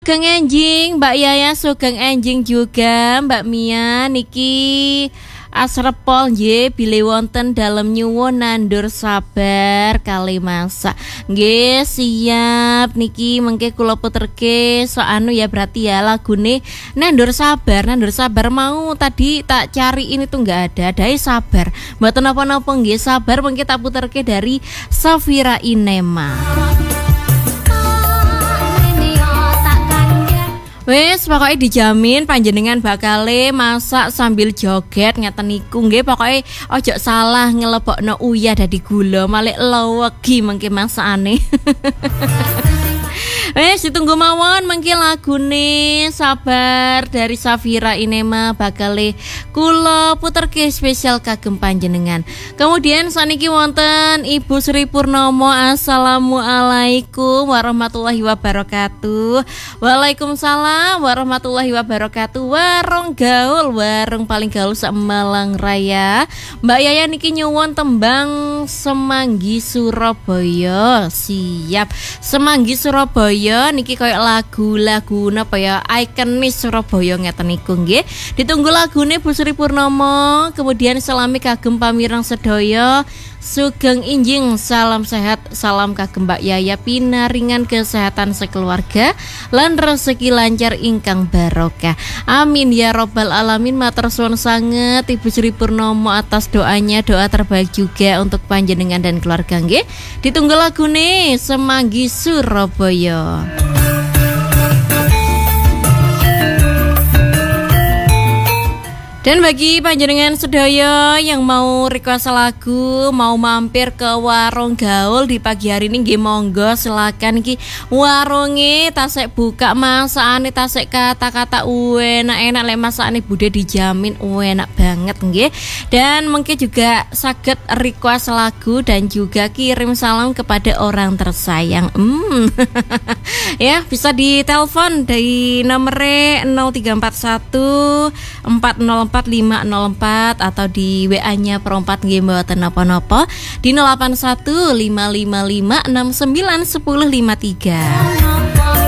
Sugeng enjing Mbak Yaya, sugeng enjing juga Mbak Mia niki asrepol nggih bilih wonten dalem nyuwun nandur sabar kali masak. Nggih siap niki mengke kula puterke so anu ya berarti ya lagune nandur sabar mau tadi tak cari ini tuh nggak ada sabar. Mboten napa-napa nggih sabar mengke tak puterke dari Safira Inema. Wes pokoknya dijamin panjenengan bakale masak sambil joget ngeten niku nggih pokoknya ojo salah ngelebokno uyah dadi gula malih lewegi mengke masakane. Wes ditunggu mawon mengki lagune sabar dari Safira Inema bakale kula puterke spesial kagem panjenengan. Kemudian saniki wonten Ibu Sri Purnomo, assalamualaikum warahmatullahi wabarakatuh. Waalaikumsalam warahmatullahi wabarakatuh. Warung gaul, warung paling gaul sak Malang Raya. Mbak Yaya niki nyuwun tembang Semanggi Surabaya. Siap. Semanggi Surabaya niki koyo lagu napa ya ikonis Surabaya ngeten niku nggih. Ditunggu lagune Bu Sri Purnomo. Kemudian salami kagem pamirang sedaya. Sugeng injing salam sehat, salam kagem Mbak Yaya pinaringan kesehatan sekeluarga lan rezeki lancar ingkang barokah. Amin ya robbal alamin. Matur suwun sanget Ibu Sri Purnomo atas doanya, doa terbaik juga untuk panjenengan dan keluarga nggih. Ditunggu lagune Semanggi Surabaya. Dan bagi panjenengan sedaya yang mau request lagu, mau mampir ke warung gaul di pagi hari ini nggih monggo silakan iki warunge tasik buka masakane tasik kata-kata enak-enak lek masakane Bude dijamin enak banget nggih. Dan mungkin juga saged request lagu dan juga kirim salam kepada orang tersayang. Ya, bisa ditelepon dari nomor 0341 404 504 atau di WA-nya perempat nggih mboten napa-napa di 081 555 69 1053.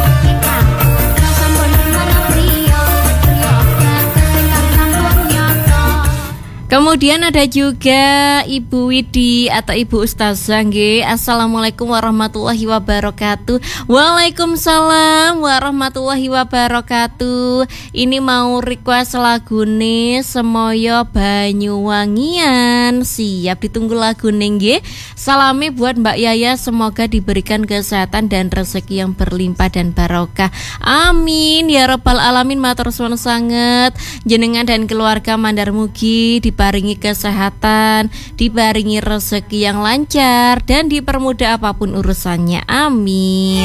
Kemudian ada juga Ibu Widi atau Ibu Ustazah nggih. Assalamualaikum warahmatullahi wabarakatuh. Waalaikumsalam warahmatullahi wabarakatuh. Ini mau request lagune Semoyo Banyuwangian. Siap ditunggu lagune nggih. Salame buat Mbak Yaya, semoga diberikan kesehatan dan rezeki yang berlimpah dan barokah. Amin ya rabbal alamin. Matur suwun sanget jenengan dan keluarga mandar mugi diparingi kesehatan, diparingi rezeki yang lancar dan dipermudah apapun urusannya. Amin.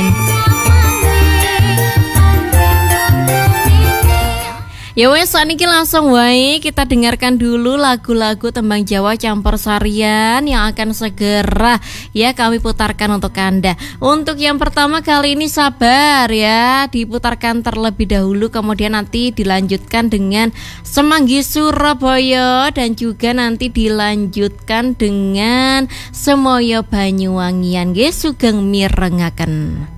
Ya wes saniki langsung wae kita dengarkan dulu lagu-lagu tembang Jawa campur sarian yang akan segera ya kami putarkan untuk Anda. Untuk yang pertama kali ini sabar ya diputarkan terlebih dahulu, kemudian nanti dilanjutkan dengan Semanggi Surabaya dan juga nanti dilanjutkan dengan Semoyo Banyuwangian nggih sugeng mirengaken.